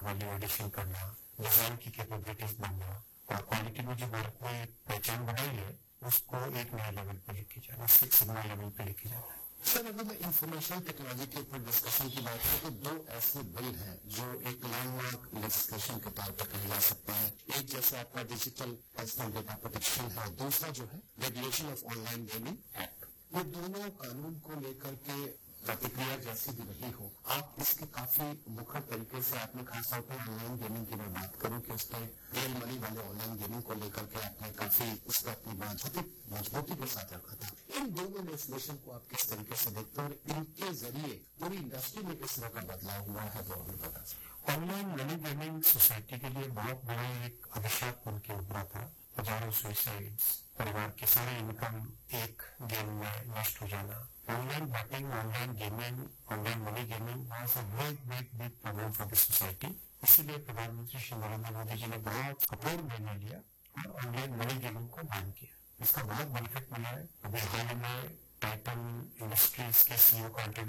वाली ऑडिशन करना, डिजाइन की कैपेबिलिटीज बनना और क्वालिटी में जो भारत में पहचान बनाई है उसको एक नए लेवल पे लेके जाना, सिक्स सिग्मा लेवल पे लेके जाना। सर, अगर मैं इंफॉर्मेशन टेक्नोलॉजी के ऊपर डिस्कशन की बात करें तो दो ऐसे बिल हैं जो एक लैंडमार्क लेजिस्लेशन के तौर पर कहा जा सकता है। एक जैसे आपका डिजिटल पर्सनल डेटा प्रोटेक्शन है, दूसरा जो है regulation of online gaming act. ये दोनों कानून को लेकर के प्रतिक्रिया जैसी भी रही हो, आप इसके काफी मुखर तरीके से आपने खासतौर पर ऑनलाइन गेमिंग की मैं बात करूं कि उसके रियल मनी वाले ऑनलाइन गेमिंग को लेकर के आपने काफी उस पर अपनी मजबूती के साथ रखा था। इन दोनों लेजिस्लेशन को आप किस तरीके से देखते हैं और इनके जरिए पूरी इंडस्ट्री में किस तरह का बदलाव हुआ है वो हमें बता सकते। ऑनलाइन मनी गेमिंग सोसाइटी के लिए बहुत बड़ा एक अभिशाप बन के उभरा था। हजारों सुसाइड्स, परिवार की सारी इनकम एक गेम में नष्ट हो जाना, online batting, online gaming, online money gaming was a big problem for the society. इसीलिए प्रधानमंत्री श्री नरेंद्र मोदी जी ने बहुत कठोर निर्णय लिया और ऑनलाइन मनी गेमिंग को बैन किया। इसका बहुत बेनिफिट मिला है। अभी हाल में टाइटन इंडस्ट्रीज के सीईओ का